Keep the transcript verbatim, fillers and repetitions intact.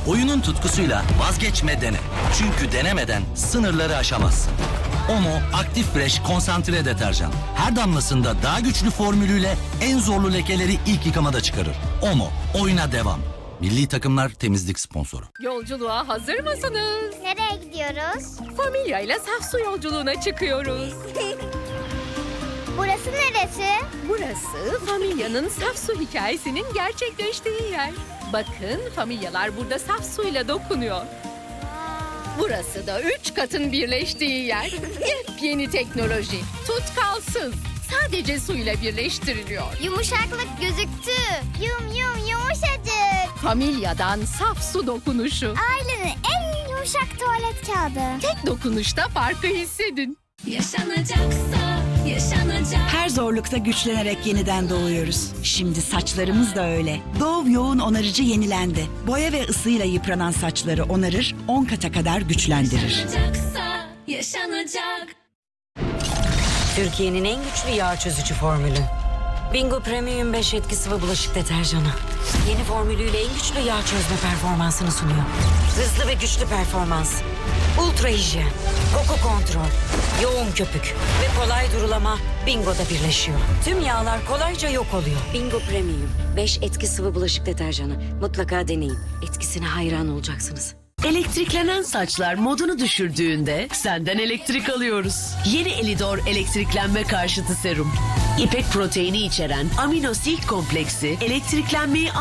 Oyunun tutkusuyla vazgeçme dene. Çünkü denemeden sınırları aşamazsın. Omo Aktif Fresh konsantre deterjan. Her damlasında daha güçlü formülüyle en zorlu lekeleri ilk yıkamada çıkarır. Omo, oyuna devam. Milli takımlar temizlik sponsoru. Yolculuğa hazır mısınız? Nereye gidiyoruz? Familya ile Safsu yolculuğuna çıkıyoruz. Burası neresi? Burası Familya'nın Safsu hikayesinin gerçekleştiği yer. Bakın familyalar burada saf suyla dokunuyor. Burası da üç katın birleştiği yer. Yepyeni teknoloji. Tutkalsız. Sadece suyla birleştiriliyor. Yumuşaklık gözüktü. Yum yum yumuşacık. Familyadan saf su dokunuşu. Ailenin en yumuşak tuvalet kağıdı. Tek dokunuşta farkı hissedin. Yaşanacaksa yaşanacak. Her zorlukta güçlenerek yeniden doğuyoruz. Şimdi saçlarımız da öyle. Dove yoğun onarıcı yenilendi. Boya ve ısıyla yıpranan saçları onarır, on kata kadar güçlendirir. Yaşanacaksa yaşanacak. Türkiye'nin en güçlü yağ çözücü formülü. Bingo Premium beş etki sıvı bulaşık deterjanı. Yeni formülüyle en güçlü yağ çözme performansını sunuyor. Hızlı ve güçlü performans. Ultra hijyen. Koku kontrol. Yoğun köpük. Ve kolay durulama Bingo'da birleşiyor. Tüm yağlar kolayca yok oluyor. Bingo Premium beş etki sıvı bulaşık deterjanı. Mutlaka deneyin. Etkisine hayran olacaksınız. Elektriklenen saçlar modunu düşürdüğünde senden elektrik alıyoruz. Yeni Elidor elektriklenme karşıtı serum. İpek proteini içeren amino silk kompleksi elektriklenmeyi